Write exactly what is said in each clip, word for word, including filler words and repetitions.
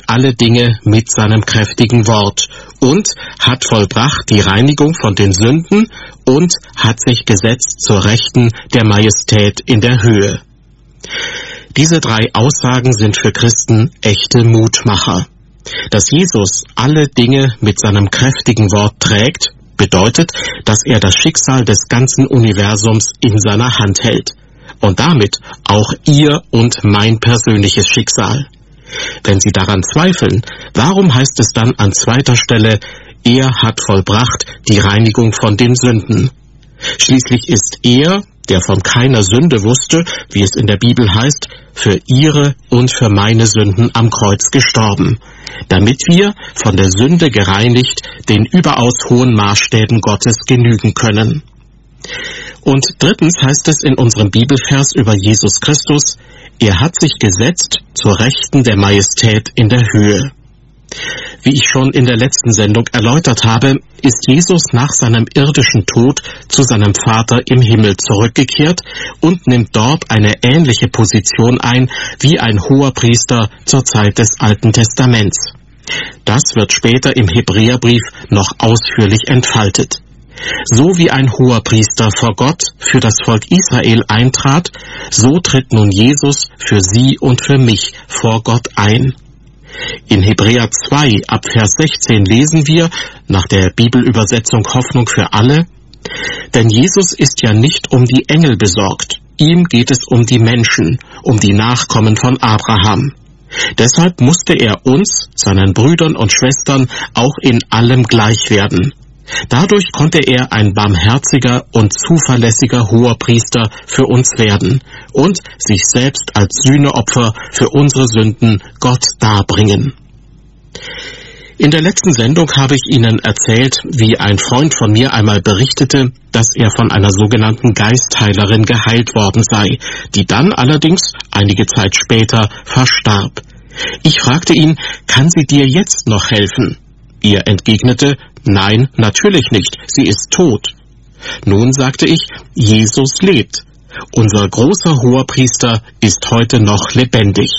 alle Dinge mit seinem kräftigen Wort und hat vollbracht die Reinigung von den Sünden und hat sich gesetzt zur Rechten der Majestät in der Höhe. Diese drei Aussagen sind für Christen echte Mutmacher. Dass Jesus alle Dinge mit seinem kräftigen Wort trägt, bedeutet, dass er das Schicksal des ganzen Universums in seiner Hand hält. Und damit auch ihr und mein persönliches Schicksal. Wenn Sie daran zweifeln, warum heißt es dann an zweiter Stelle, er hat vollbracht die Reinigung von den Sünden? Schließlich ist er, der von keiner Sünde wusste, wie es in der Bibel heißt, für ihre und für meine Sünden am Kreuz gestorben, damit wir, von der Sünde gereinigt, den überaus hohen Maßstäben Gottes genügen können. Und drittens heißt es in unserem Bibelvers über Jesus Christus, er hat sich gesetzt zur Rechten der Majestät in der Höhe. Wie ich schon in der letzten Sendung erläutert habe, ist Jesus nach seinem irdischen Tod zu seinem Vater im Himmel zurückgekehrt und nimmt dort eine ähnliche Position ein wie ein Hoherpriester zur Zeit des Alten Testaments. Das wird später im Hebräerbrief noch ausführlich entfaltet. So wie ein Hoherpriester vor Gott für das Volk Israel eintrat, so tritt nun Jesus für sie und für mich vor Gott ein. In Hebräer zwei ab Vers sechzehn lesen wir, nach der Bibelübersetzung Hoffnung für alle, denn Jesus ist ja nicht um die Engel besorgt, ihm geht es um die Menschen, um die Nachkommen von Abraham. Deshalb musste er uns, seinen Brüdern und Schwestern, auch in allem gleich werden. Dadurch konnte er ein barmherziger und zuverlässiger Hoherpriester für uns werden und sich selbst als Sühneopfer für unsere Sünden Gott darbringen. In der letzten Sendung habe ich Ihnen erzählt, wie ein Freund von mir einmal berichtete, dass er von einer sogenannten Geistheilerin geheilt worden sei, die dann allerdings einige Zeit später verstarb. Ich fragte ihn, kann sie dir jetzt noch helfen? Er entgegnete, nein, natürlich nicht, sie ist tot. Nun, sagte ich, Jesus lebt. Unser großer Hoherpriester ist heute noch lebendig.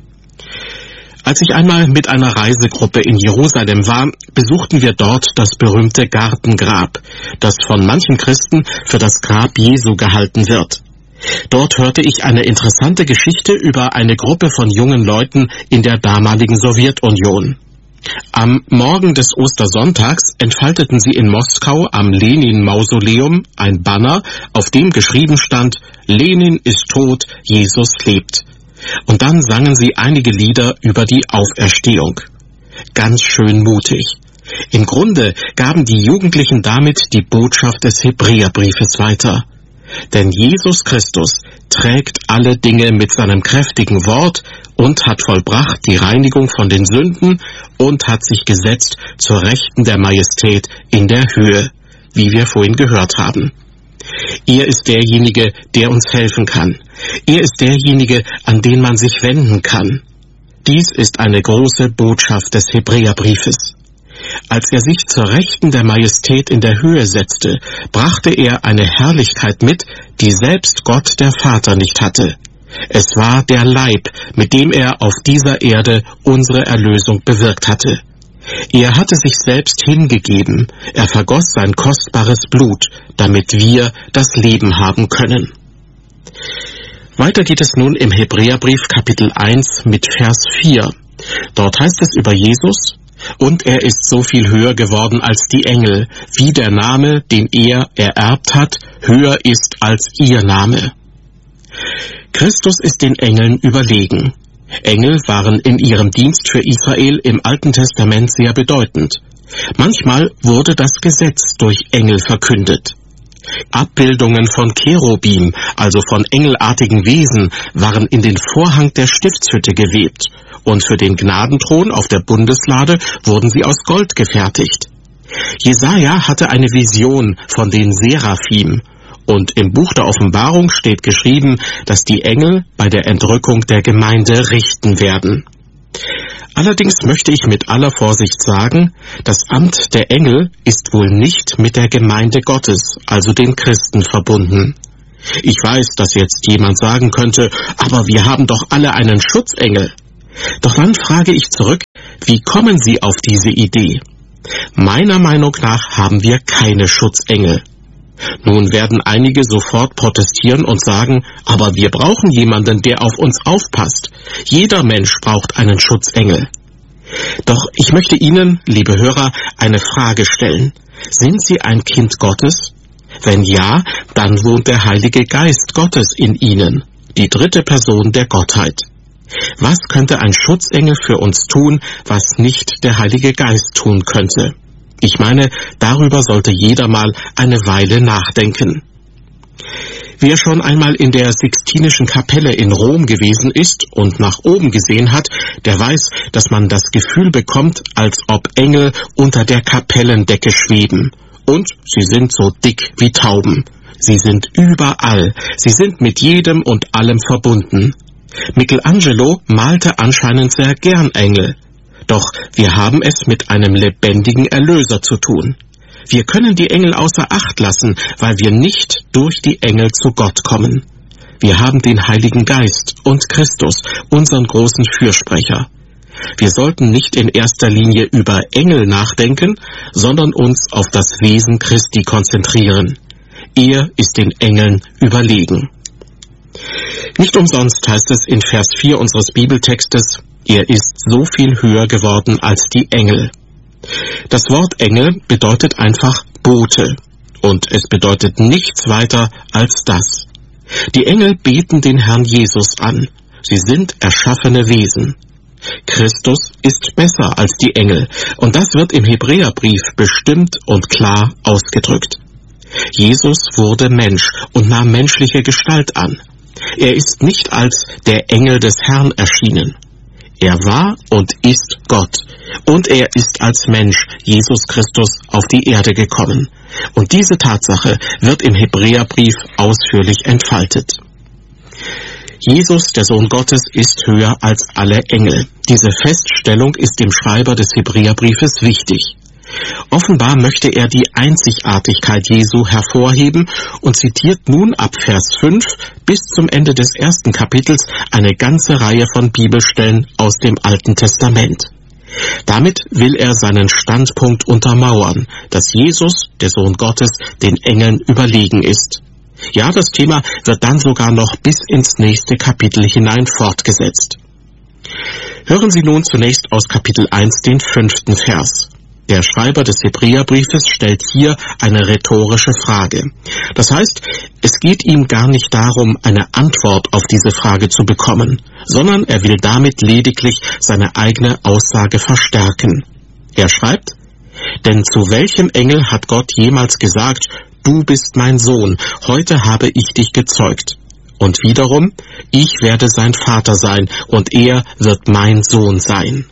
Als ich einmal mit einer Reisegruppe in Jerusalem war, besuchten wir dort das berühmte Gartengrab, das von manchen Christen für das Grab Jesu gehalten wird. Dort hörte ich eine interessante Geschichte über eine Gruppe von jungen Leuten in der damaligen Sowjetunion. Am Morgen des Ostersonntags entfalteten sie in Moskau am Lenin-Mausoleum ein Banner, auf dem geschrieben stand, Lenin ist tot, Jesus lebt. Und dann sangen sie einige Lieder über die Auferstehung. Ganz schön mutig. Im Grunde gaben die Jugendlichen damit die Botschaft des Hebräerbriefes weiter. Denn Jesus Christus trägt alle Dinge mit seinem kräftigen Wort und hat vollbracht die Reinigung von den Sünden und hat sich gesetzt zur Rechten der Majestät in der Höhe, wie wir vorhin gehört haben. Er ist derjenige, der uns helfen kann. Er ist derjenige, an den man sich wenden kann. Dies ist eine große Botschaft des Hebräerbriefes. Als er sich zur Rechten der Majestät in der Höhe setzte, brachte er eine Herrlichkeit mit, die selbst Gott der Vater nicht hatte. Es war der Leib, mit dem er auf dieser Erde unsere Erlösung bewirkt hatte. Er hatte sich selbst hingegeben, er vergoss sein kostbares Blut, damit wir das Leben haben können. Weiter geht es nun im Hebräerbrief Kapitel eins mit Vers vier. Dort heißt es über Jesus, und er ist so viel höher geworden als die Engel, wie der Name, den er ererbt hat, höher ist als ihr Name. Christus ist den Engeln überlegen. Engel waren in ihrem Dienst für Israel im Alten Testament sehr bedeutend. Manchmal wurde das Gesetz durch Engel verkündet. Abbildungen von Cherubim, also von engelartigen Wesen, waren in den Vorhang der Stiftshütte gewebt, und für den Gnadenthron auf der Bundeslade wurden sie aus Gold gefertigt. Jesaja hatte eine Vision von den Seraphim, und im Buch der Offenbarung steht geschrieben, dass die Engel bei der Entrückung der Gemeinde richten werden. Allerdings möchte ich mit aller Vorsicht sagen, das Amt der Engel ist wohl nicht mit der Gemeinde Gottes, also den Christen, verbunden. Ich weiß, dass jetzt jemand sagen könnte, aber wir haben doch alle einen Schutzengel. Doch dann frage ich zurück, Wie kommen Sie auf diese Idee? Meiner Meinung nach haben wir keine Schutzengel. Nun werden einige sofort protestieren und sagen, aber wir brauchen jemanden, der auf uns aufpasst. Jeder Mensch braucht einen Schutzengel. Doch ich möchte Ihnen, liebe Hörer, eine Frage stellen. Sind Sie ein Kind Gottes? Wenn ja, dann wohnt der Heilige Geist Gottes in Ihnen, die dritte Person der Gottheit. Was könnte ein Schutzengel für uns tun, was nicht der Heilige Geist tun könnte? Ich meine, darüber sollte jeder mal eine Weile nachdenken. Wer schon einmal in der Sixtinischen Kapelle in Rom gewesen ist und nach oben gesehen hat, der weiß, dass man das Gefühl bekommt, als ob Engel unter der Kapellendecke schweben. Und sie sind so dick wie Tauben. Sie sind überall. Sie sind mit jedem und allem verbunden. Michelangelo malte anscheinend sehr gern Engel. Doch wir haben es mit einem lebendigen Erlöser zu tun. Wir können die Engel außer Acht lassen, weil wir nicht durch die Engel zu Gott kommen. Wir haben den Heiligen Geist und Christus, unseren großen Fürsprecher. Wir sollten nicht in erster Linie über Engel nachdenken, sondern uns auf das Wesen Christi konzentrieren. Er ist den Engeln überlegen. Nicht umsonst heißt es in Vers vier unseres Bibeltextes, er ist so viel höher geworden als die Engel. Das Wort Engel bedeutet einfach Bote und es bedeutet nichts weiter als das. Die Engel beten den Herrn Jesus an. Sie sind erschaffene Wesen. Christus ist besser als die Engel und das wird im Hebräerbrief bestimmt und klar ausgedrückt. Jesus wurde Mensch und nahm menschliche Gestalt an. Er ist nicht als der Engel des Herrn erschienen. Er war und ist Gott und er ist als Mensch, Jesus Christus, auf die Erde gekommen. Und diese Tatsache wird im Hebräerbrief ausführlich entfaltet. Jesus, der Sohn Gottes, ist höher als alle Engel. Diese Feststellung ist dem Schreiber des Hebräerbriefes wichtig. Offenbar möchte er die Einzigartigkeit Jesu hervorheben und zitiert nun ab Vers fünf bis zum Ende des ersten Kapitels eine ganze Reihe von Bibelstellen aus dem Alten Testament. Damit will er seinen Standpunkt untermauern, dass Jesus, der Sohn Gottes, den Engeln überlegen ist. Ja, das Thema wird dann sogar noch bis ins nächste Kapitel hinein fortgesetzt. Hören Sie nun zunächst aus Kapitel eins den fünften Vers. Der Schreiber des Hebräerbriefes stellt hier eine rhetorische Frage. Das heißt, es geht ihm gar nicht darum, eine Antwort auf diese Frage zu bekommen, sondern er will damit lediglich seine eigene Aussage verstärken. Er schreibt, denn zu welchem Engel hat Gott jemals gesagt, du bist mein Sohn, heute habe ich dich gezeugt? Und wiederum, ich werde sein Vater sein und er wird mein Sohn sein.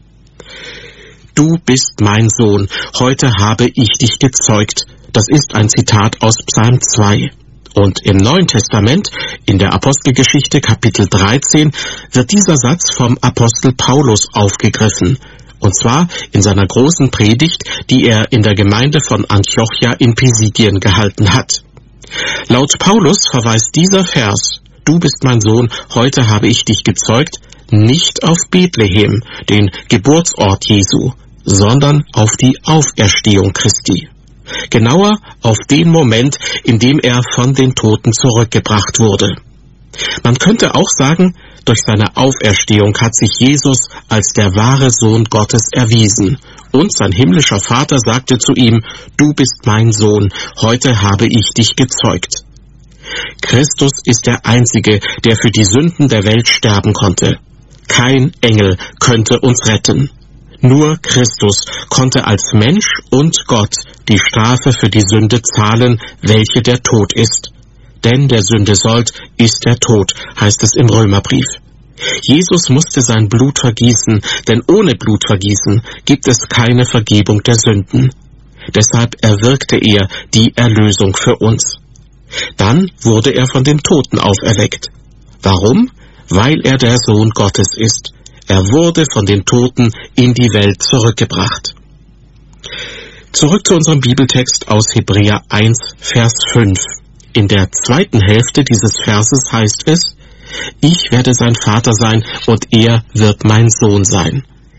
Du bist mein Sohn, heute habe ich dich gezeugt. Das ist ein Zitat aus Psalm zwei. Und im Neuen Testament, in der Apostelgeschichte Kapitel dreizehn, wird dieser Satz vom Apostel Paulus aufgegriffen. Und zwar in seiner großen Predigt, die er in der Gemeinde von Antiochia in Pisidien gehalten hat. Laut Paulus verweist dieser Vers, du bist mein Sohn, heute habe ich dich gezeugt, nicht auf Bethlehem, den Geburtsort Jesu, sondern auf die Auferstehung Christi. Genauer auf den Moment, in dem er von den Toten zurückgebracht wurde. Man könnte auch sagen, durch seine Auferstehung hat sich Jesus als der wahre Sohn Gottes erwiesen. Und sein himmlischer Vater sagte zu ihm, du bist mein Sohn, heute habe ich dich gezeugt. Christus ist der Einzige, der für die Sünden der Welt sterben konnte. Kein Engel könnte uns retten. Nur Christus konnte als Mensch und Gott die Strafe für die Sünde zahlen, welche der Tod ist. Denn der Sünde Sold ist der Tod, heißt es im Römerbrief. Jesus musste sein Blut vergießen, denn ohne Blutvergießen gibt es keine Vergebung der Sünden. Deshalb erwirkte er die Erlösung für uns. Dann wurde er von den Toten auferweckt. Warum? Weil er der Sohn Gottes ist. Er wurde von den Toten in die Welt zurückgebracht. Zurück zu unserem Bibeltext aus Hebräer eins, Vers fünf. In der zweiten Hälfte dieses Verses heißt es, ich werde sein Vater sein und er wird mein Sohn sein.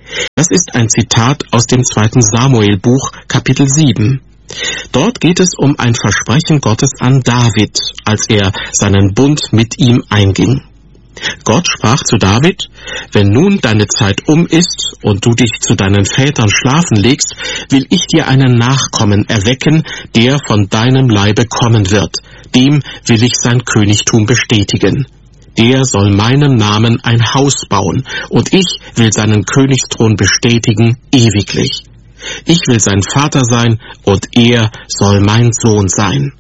Das ist ein Zitat aus dem zweiten Samuel-Buch, Kapitel sieben. Dort geht es um ein Versprechen Gottes an David, als er seinen Bund mit ihm einging. Gott sprach zu David: Wenn nun deine Zeit um ist und du dich zu deinen Vätern schlafen legst, will ich dir einen Nachkommen erwecken, der von deinem Leibe kommen wird. Dem will ich sein Königtum bestätigen. Der soll meinem Namen ein Haus bauen, und ich will seinen Königsthron bestätigen ewiglich. Ich will sein Vater sein, und er soll mein Sohn sein.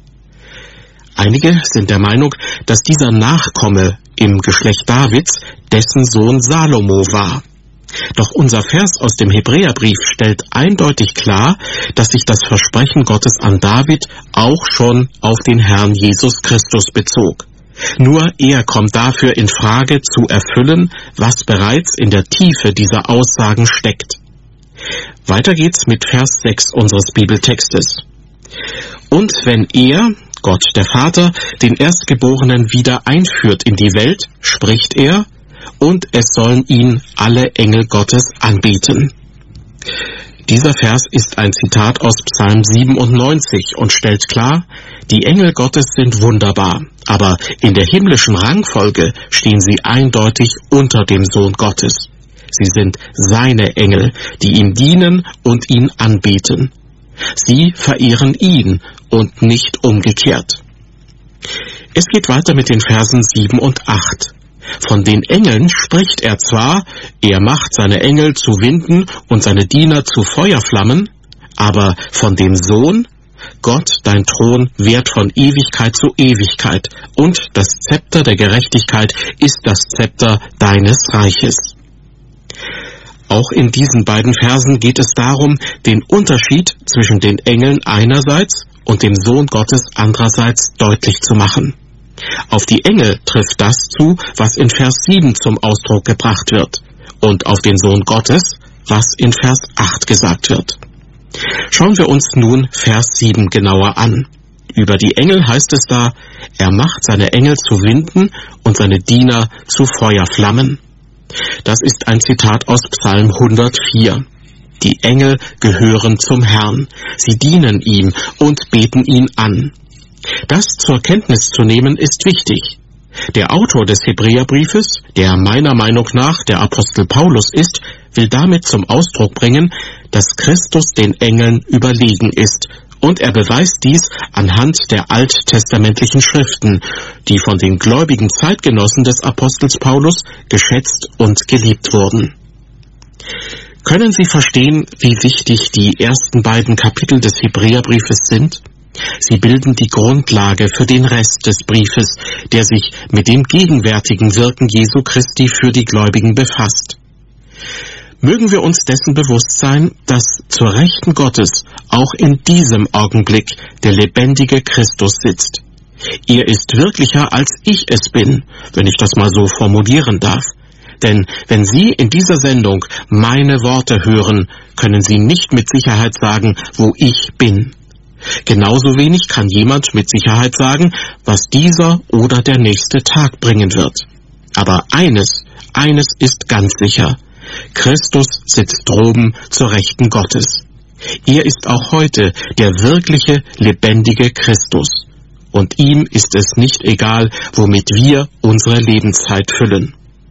Einige sind der Meinung, dass dieser Nachkomme im Geschlecht Davids dessen Sohn Salomo war. Doch unser Vers aus dem Hebräerbrief stellt eindeutig klar, dass sich das Versprechen Gottes an David auch schon auf den Herrn Jesus Christus bezog. Nur er kommt dafür in Frage zu erfüllen, was bereits in der Tiefe dieser Aussagen steckt. Weiter geht's mit Vers sechs unseres Bibeltextes. Und wenn er, Gott der Vater, den Erstgeborenen wieder einführt in die Welt, spricht er, und es sollen ihn alle Engel Gottes anbeten. Dieser Vers ist ein Zitat aus Psalm siebenundneunzig und stellt klar, die Engel Gottes sind wunderbar, aber in der himmlischen Rangfolge stehen sie eindeutig unter dem Sohn Gottes. Sie sind seine Engel, die ihm dienen und ihn anbeten. Sie verehren ihn und nicht umgekehrt. Es geht weiter mit den Versen sieben und acht. Von den Engeln spricht er zwar, er macht seine Engel zu Winden und seine Diener zu Feuerflammen, aber von dem Sohn, Gott, dein Thron währt von Ewigkeit zu Ewigkeit, und das Zepter der Gerechtigkeit ist das Zepter deines Reiches. Auch in diesen beiden Versen geht es darum, den Unterschied zwischen den Engeln einerseits und dem Sohn Gottes andererseits deutlich zu machen. Auf die Engel trifft das zu, was in Vers sieben zum Ausdruck gebracht wird, und auf den Sohn Gottes, was in Vers acht gesagt wird. Schauen wir uns nun Vers sieben genauer an. Über die Engel heißt es da, er macht seine Engel zu Winden und seine Diener zu Feuerflammen. Das ist ein Zitat aus Psalm hundertvier. Die Engel gehören zum Herrn. Sie dienen ihm und beten ihn an. Das zur Kenntnis zu nehmen ist wichtig. Der Autor des Hebräerbriefes, der meiner Meinung nach der Apostel Paulus ist, will damit zum Ausdruck bringen, dass Christus den Engeln überlegen ist, und er beweist dies anhand der alttestamentlichen Schriften, die von den gläubigen Zeitgenossen des Apostels Paulus geschätzt und geliebt wurden. Können Sie verstehen, wie wichtig die ersten beiden Kapitel des Hebräerbriefes sind? Sie bilden die Grundlage für den Rest des Briefes, der sich mit dem gegenwärtigen Wirken Jesu Christi für die Gläubigen befasst. Mögen wir uns dessen bewusst sein, dass zur Rechten Gottes auch in diesem Augenblick der lebendige Christus sitzt. Er ist wirklicher, als ich es bin, wenn ich das mal so formulieren darf. Denn wenn Sie in dieser Sendung meine Worte hören, können Sie nicht mit Sicherheit sagen, wo ich bin. Genauso wenig kann jemand mit Sicherheit sagen, was dieser oder der nächste Tag bringen wird. Aber eines, eines ist ganz sicher. Christus sitzt droben zur Rechten Gottes. Er ist auch heute der wirkliche, lebendige Christus. Und ihm ist es nicht egal, womit wir unsere Lebenszeit füllen.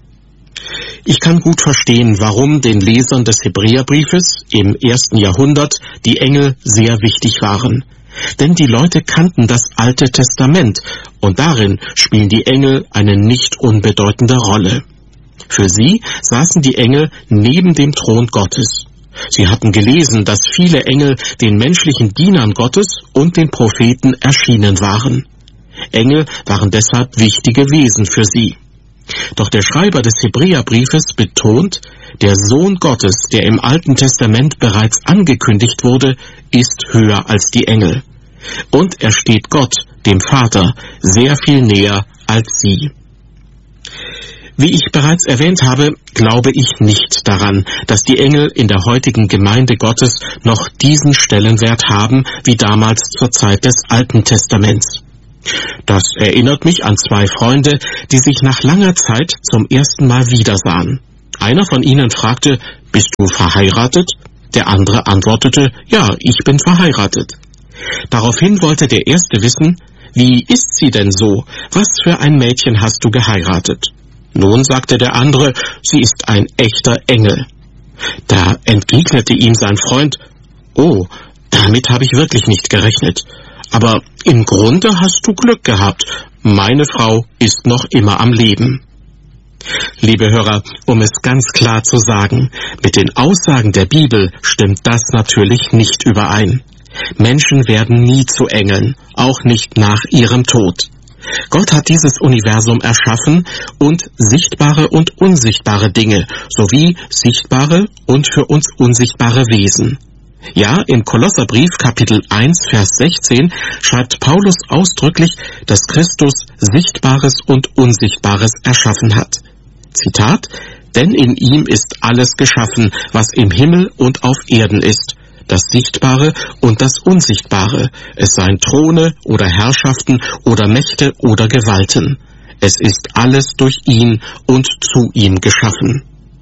Ich kann gut verstehen, warum den Lesern des Hebräerbriefes im ersten Jahrhundert die Engel sehr wichtig waren. Denn die Leute kannten das Alte Testament und darin spielen die Engel eine nicht unbedeutende Rolle. Für sie saßen die Engel neben dem Thron Gottes. Sie hatten gelesen, dass viele Engel den menschlichen Dienern Gottes und den Propheten erschienen waren. Engel waren deshalb wichtige Wesen für sie. Doch der Schreiber des Hebräerbriefes betont, der Sohn Gottes, der im Alten Testament bereits angekündigt wurde, ist höher als die Engel. Und er steht Gott, dem Vater, sehr viel näher als sie. Wie ich bereits erwähnt habe, glaube ich nicht daran, dass die Engel in der heutigen Gemeinde Gottes noch diesen Stellenwert haben wie damals zur Zeit des Alten Testaments. Das erinnert mich an zwei Freunde, die sich nach langer Zeit zum ersten Mal wiedersahen. Einer von ihnen fragte, »Bist du verheiratet?« Der andere antwortete, »Ja, ich bin verheiratet.« Daraufhin wollte der Erste wissen, »Wie ist sie denn so? Was für ein Mädchen hast du geheiratet?« Nun, sagte der andere, »Sie ist ein echter Engel.« Da entgegnete ihm sein Freund, »Oh, damit habe ich wirklich nicht gerechnet. Aber im Grunde hast du Glück gehabt. Meine Frau ist noch immer am Leben.« Liebe Hörer, um es ganz klar zu sagen, mit den Aussagen der Bibel stimmt das natürlich nicht überein. Menschen werden nie zu Engeln, auch nicht nach ihrem Tod. Gott hat dieses Universum erschaffen und sichtbare und unsichtbare Dinge sowie sichtbare und für uns unsichtbare Wesen. Ja, im Kolosserbrief Kapitel eins, Vers sechzehn schreibt Paulus ausdrücklich, dass Christus Sichtbares und Unsichtbares erschaffen hat. Zitat, »Denn in ihm ist alles geschaffen, was im Himmel und auf Erden ist, das Sichtbare und das Unsichtbare, es seien Throne oder Herrschaften oder Mächte oder Gewalten. Es ist alles durch ihn und zu ihm geschaffen.«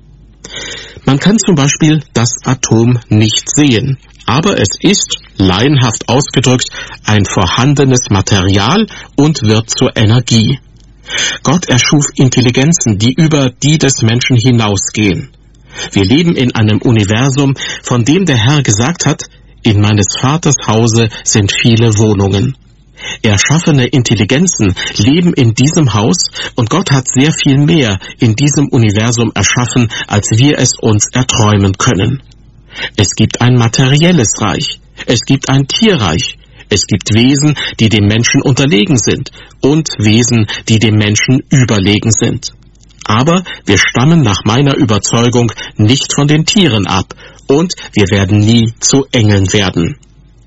Man kann zum Beispiel das Atom nicht sehen, aber es ist, laienhaft ausgedrückt, ein vorhandenes Material und wird zur Energie. Gott erschuf Intelligenzen, die über die des Menschen hinausgehen. Wir leben in einem Universum, von dem der Herr gesagt hat, »In meines Vaters Hause sind viele Wohnungen.« Erschaffene Intelligenzen leben in diesem Haus und Gott hat sehr viel mehr in diesem Universum erschaffen, als wir es uns erträumen können. Es gibt ein materielles Reich, es gibt ein Tierreich, es gibt Wesen, die dem Menschen unterlegen sind und Wesen, die dem Menschen überlegen sind. Aber wir stammen nach meiner Überzeugung nicht von den Tieren ab und wir werden nie zu Engeln werden.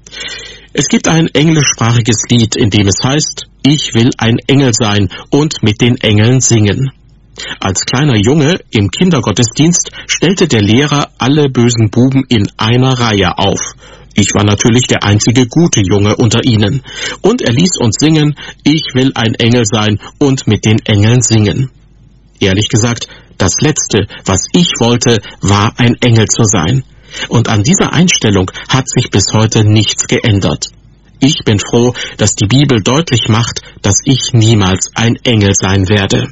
Es gibt ein englischsprachiges Lied, in dem es heißt, »Ich will ein Engel sein und mit den Engeln singen.« Als kleiner Junge im Kindergottesdienst stellte der Lehrer alle bösen Buben in einer Reihe auf. Ich war natürlich der einzige gute Junge unter ihnen. Und er ließ uns singen, »Ich will ein Engel sein und mit den Engeln singen.« Ehrlich gesagt, das Letzte, was ich wollte, war ein Engel zu sein. Und an dieser Einstellung hat sich bis heute nichts geändert. Ich bin froh, dass die Bibel deutlich macht, dass ich niemals ein Engel sein werde.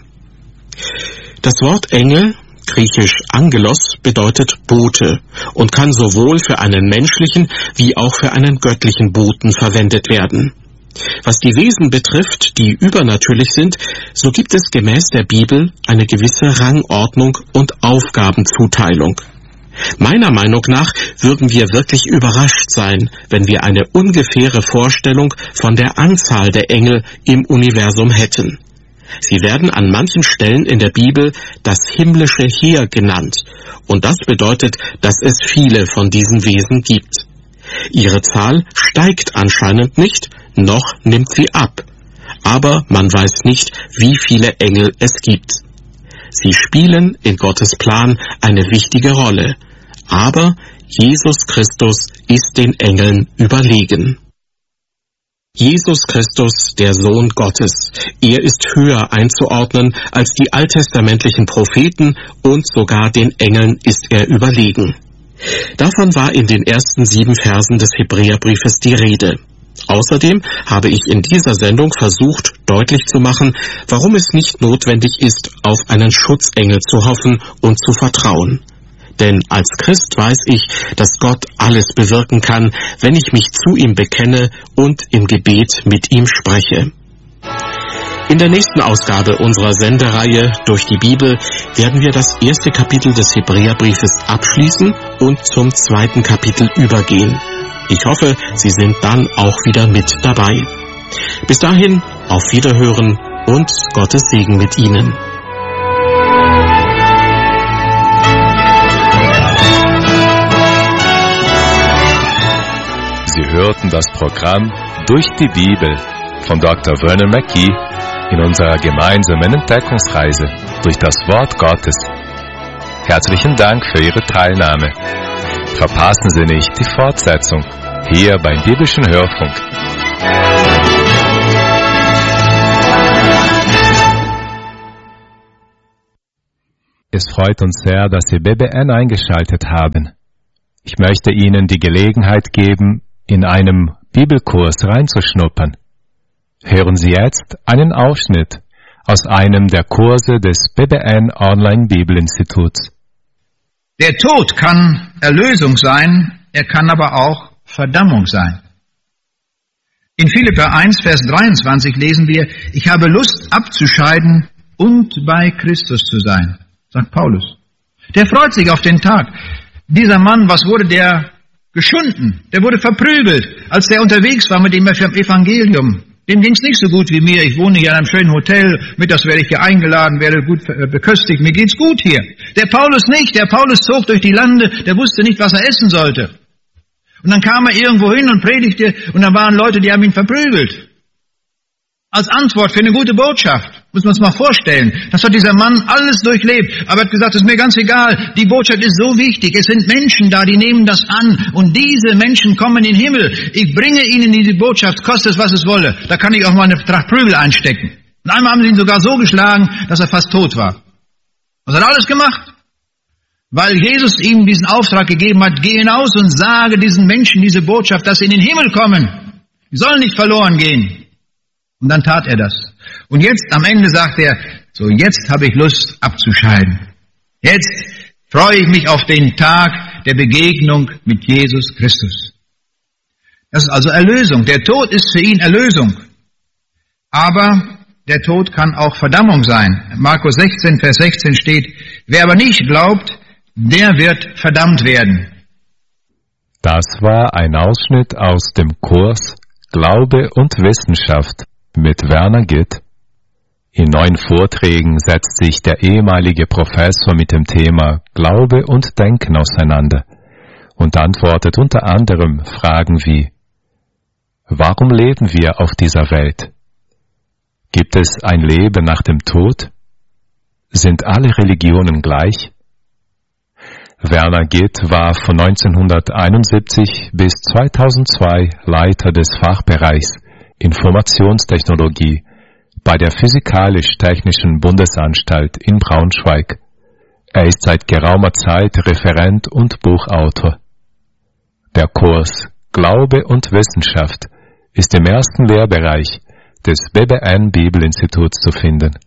Das Wort Engel, griechisch Angelos, bedeutet Bote und kann sowohl für einen menschlichen wie auch für einen göttlichen Boten verwendet werden. Was die Wesen betrifft, die übernatürlich sind, so gibt es gemäß der Bibel eine gewisse Rangordnung und Aufgabenzuteilung. Meiner Meinung nach würden wir wirklich überrascht sein, wenn wir eine ungefähre Vorstellung von der Anzahl der Engel im Universum hätten. Sie werden an manchen Stellen in der Bibel das himmlische Heer genannt, und das bedeutet, dass es viele von diesen Wesen gibt. Ihre Zahl steigt anscheinend nicht, noch nimmt sie ab, aber man weiß nicht, wie viele Engel es gibt. Sie spielen in Gottes Plan eine wichtige Rolle, aber Jesus Christus ist den Engeln überlegen. Jesus Christus, der Sohn Gottes, er ist höher einzuordnen als die alttestamentlichen Propheten und sogar den Engeln ist er überlegen. Davon war in den ersten sieben Versen des Hebräerbriefes die Rede. Außerdem habe ich in dieser Sendung versucht, deutlich zu machen, warum es nicht notwendig ist, auf einen Schutzengel zu hoffen und zu vertrauen. Denn als Christ weiß ich, dass Gott alles bewirken kann, wenn ich mich zu ihm bekenne und im Gebet mit ihm spreche. In der nächsten Ausgabe unserer Sendereihe Durch die Bibel werden wir das erste Kapitel des Hebräerbriefes abschließen und zum zweiten Kapitel übergehen. Ich hoffe, Sie sind dann auch wieder mit dabei. Bis dahin, auf Wiederhören und Gottes Segen mit Ihnen. Sie hörten das Programm Durch die Bibel von Doktor Vernon McGee in unserer gemeinsamen Entdeckungsreise durch das Wort Gottes. Herzlichen Dank für Ihre Teilnahme. Verpassen Sie nicht die Fortsetzung hier beim Biblischen Hörfunk. Es freut uns sehr, dass Sie B B N eingeschaltet haben. Ich möchte Ihnen die Gelegenheit geben, in einem Bibelkurs reinzuschnuppern. Hören Sie jetzt einen Ausschnitt aus einem der Kurse des B B N Online Bibelinstituts. Der Tod kann Erlösung sein, er kann aber auch Verdammung sein. In Philipper eins, Vers dreiundzwanzig lesen wir, ich habe Lust abzuscheiden und bei Christus zu sein, sagt Paulus. Der freut sich auf den Tag. Dieser Mann, was wurde der geschunden? Der wurde verprügelt, als der unterwegs war mit dem Evangelium. Dem ging's nicht so gut wie mir. Ich wohne hier in einem schönen Hotel. Mittags werde ich hier eingeladen, werde gut beköstigt. Mir geht's gut hier. Der Paulus nicht. Der Paulus zog durch die Lande. Der wusste nicht, was er essen sollte. Und dann kam er irgendwo hin und predigte. Und dann waren Leute, die haben ihn verprügelt. Als Antwort für eine gute Botschaft. Muss man uns mal vorstellen. Das hat dieser Mann alles durchlebt. Aber er hat gesagt, es ist mir ganz egal. Die Botschaft ist so wichtig. Es sind Menschen da, die nehmen das an. Und diese Menschen kommen in den Himmel. Ich bringe ihnen diese Botschaft, kostet es, was es wolle. Da kann ich auch mal eine Tracht Prügel einstecken. Und einmal haben sie ihn sogar so geschlagen, dass er fast tot war. Was hat er alles gemacht? Weil Jesus ihm diesen Auftrag gegeben hat, geh hinaus und sage diesen Menschen diese Botschaft, dass sie in den Himmel kommen. Die sollen nicht verloren gehen. Und dann tat er das. Und jetzt am Ende sagt er, so jetzt habe ich Lust abzuscheiden. Jetzt freue ich mich auf den Tag der Begegnung mit Jesus Christus. Das ist also Erlösung. Der Tod ist für ihn Erlösung. Aber der Tod kann auch Verdammung sein. Markus sechzehn, Vers sechzehn steht, wer aber nicht glaubt, der wird verdammt werden. Das war ein Ausschnitt aus dem Kurs Glaube und Wissenschaft mit Werner Gitt. In neun Vorträgen setzt sich der ehemalige Professor mit dem Thema Glaube und Denken auseinander und antwortet unter anderem Fragen wie: Warum leben wir auf dieser Welt? Gibt es ein Leben nach dem Tod? Sind alle Religionen gleich? Werner Gitt war von neunzehnhunderteinundsiebzig bis zweitausendzwei Leiter des Fachbereichs Informationstechnologie bei der Physikalisch-Technischen Bundesanstalt in Braunschweig. Er ist seit geraumer Zeit Referent und Buchautor. Der Kurs Glaube und Wissenschaft ist im ersten Lehrbereich des B B N Bibelinstituts zu finden.